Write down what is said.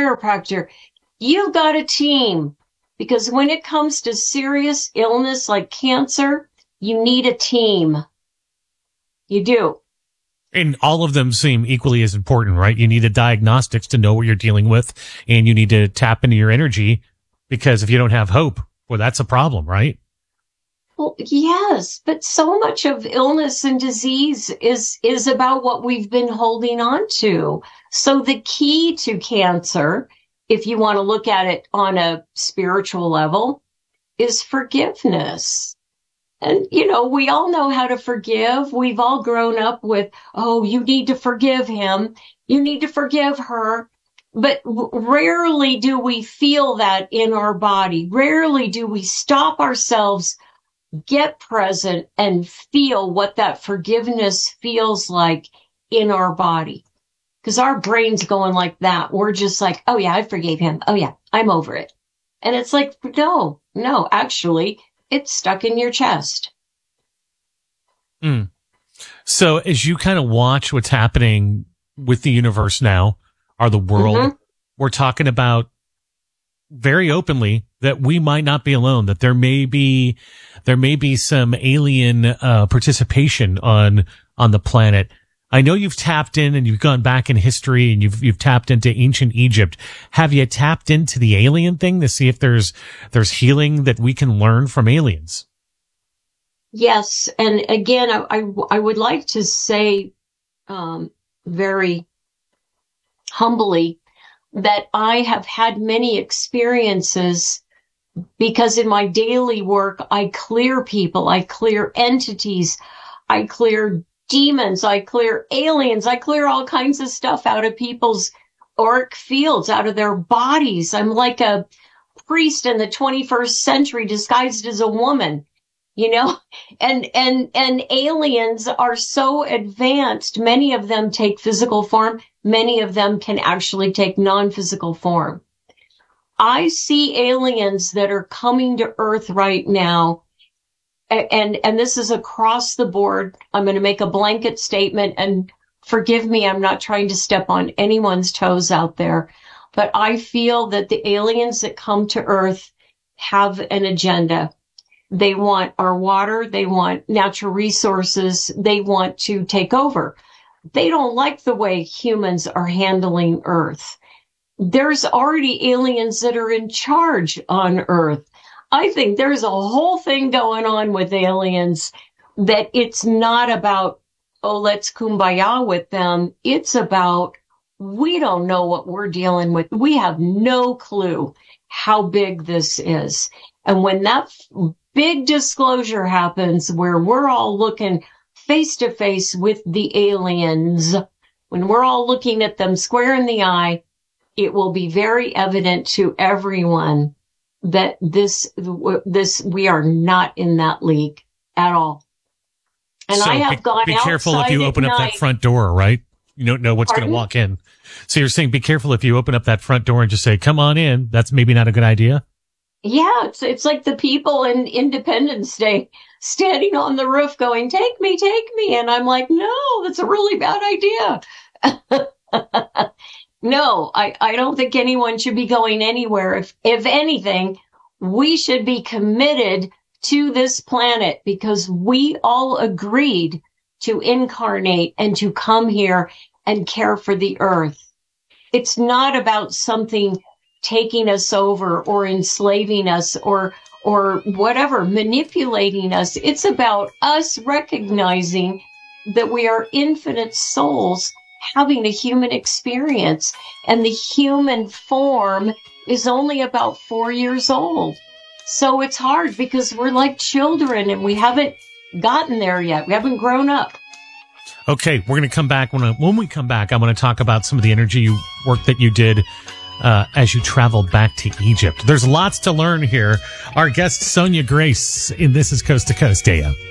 chiropractor. You've got a team, because when it comes to serious illness like cancer, you need a team. You do. And all of them seem equally as important, right? You need the diagnostics to know what you're dealing with, and you need to tap into your energy, because if you don't have hope, well, that's a problem, right? Well, yes, but so much of illness and disease is about what we've been holding on to. So the key to cancer, if you want to look at it on a spiritual level, is forgiveness. And, we all know how to forgive. We've all grown up with, oh, you need to forgive him. You need to forgive her. But rarely do we feel that in our body. Rarely do we stop ourselves, get present, and feel what that forgiveness feels like in our body. Because our brain's going like that. We're just like, oh yeah, I forgave him. Oh yeah, I'm over it. And it's like, no, actually, it's stuck in your chest. So as you kind of watch what's happening with the universe now, or the world, we're talking about very openly that we might not be alone, that there may be some alien participation on the planet. I know you've tapped in and you've gone back in history and you've tapped into ancient Egypt. Have you tapped into the alien thing to see if there's healing that we can learn from aliens? Yes. And again, I would like to say, very humbly, that I have had many experiences, because in my daily work, I clear people, I clear entities, I clear demons, I clear aliens, I clear all kinds of stuff out of people's auric fields, out of their bodies. I'm like a priest in the 21st century disguised as a woman, and aliens are so advanced. Many of them take physical form. Many of them can actually take non-physical form. I see aliens that are coming to Earth right now. And this is across the board. I'm going to make a blanket statement, and forgive me, I'm not trying to step on anyone's toes out there, but I feel that the aliens that come to Earth have an agenda. They want our water. They want natural resources. They want to take over. They don't like the way humans are handling Earth. There's already aliens that are in charge on Earth. I think there's a whole thing going on with aliens that it's not about, oh, let's kumbaya with them. It's about, we don't know what we're dealing with. We have no clue how big this is. And when that big disclosure happens, where we're all looking face to face with the aliens, when we're all looking at them square in the eye, it will be very evident to everyone that this we are not in that league at all. And so I have gone be careful if you open up that front door, right? You don't know what's going to walk in. So you're saying be careful if you open up that front door and just say, come on in. That's maybe not a good idea. Yeah, it's like the people in Independence Day standing on the roof going, take me. And I'm like, no, that's a really bad idea. No, I don't think anyone should be going anywhere. If anything, we should be committed to this planet, because we all agreed to incarnate and to come here and care for the Earth. It's not about something taking us over or enslaving us or whatever, manipulating us. It's about us recognizing that we are infinite souls having a human experience, and the human form is only about 4 years old. So it's hard because we're like children and we haven't gotten there yet. We haven't grown up. Okay, we're going to come back. When we come back, I want to talk about some of the energy work that you did as you traveled back to Egypt. There's lots to learn here. Our guest, Sonia Grace, in This Is Coast to Coast AM.